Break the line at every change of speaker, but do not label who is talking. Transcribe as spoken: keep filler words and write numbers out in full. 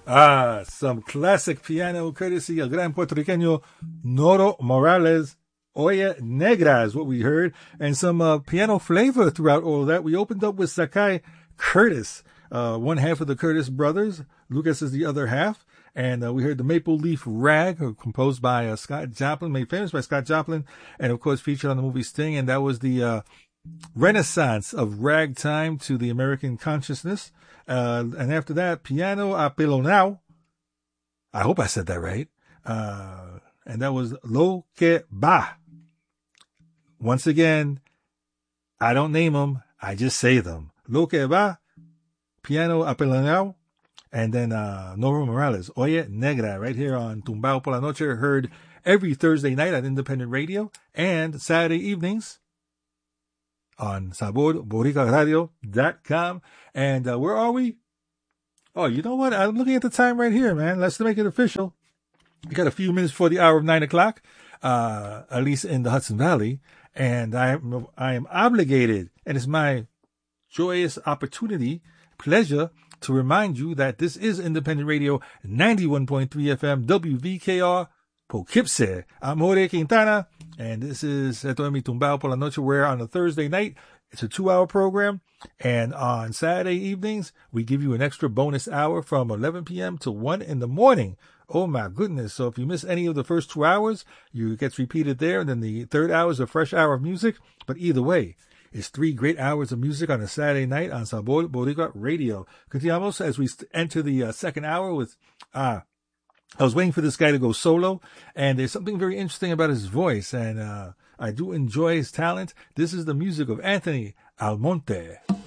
Ah, some classic piano courtesy of gran puertorriqueño Noro Morales. Oye Negra is what we heard, and some uh, piano flavor throughout all of that. We opened up with Sakai Curtis, uh, one half of the Curtis brothers. Lucas is the other half. And uh, we heard the Maple Leaf Rag, composed by uh, Scott Joplin, made famous by Scott Joplin, and of course featured on the movie Sting. And that was the uh, renaissance of ragtime to the American consciousness. Uh, and after that, Piano Apilonao. I hope I said that right. Uh, and that was Lo Que Va. Once again, I don't name them, I just say them. Lo Que Va, Piano Apilonao. And then uh, Noro Morales, Oye Negra, right here on Tumbao por la Noche, heard every Thursday night at Independent Radio and Saturday evenings on sabor boricua radio dot com. And uh, where are we? Oh, you know what? I'm looking at the time right here, man. Let's make it official. We got a few minutes before the hour of nine o'clock, uh, at least in the Hudson Valley. And I, I am obligated, and it's my joyous opportunity, pleasure, to remind you that this is Independent Radio ninety-one point three F M W V K R Poughkeepsie. I'm Jorge Quintana, and this is Esto es mi Tumbao por la Noche, where on a Thursday night, it's a two-hour program, and on Saturday evenings, we give you an extra bonus hour from eleven p.m. to one in the morning. Oh my goodness. So if you miss any of the first two hours, you it gets repeated there, and then the third hour is a fresh hour of music. But either way, it's three great hours of music on a Saturday night on Sabor Boricua Radio. Continuamos as we enter the uh, second hour with, uh, I was waiting for this guy to go solo, and there's something very interesting about his voice, and uh, I do enjoy his talent. This is the music of Anthony Almonte.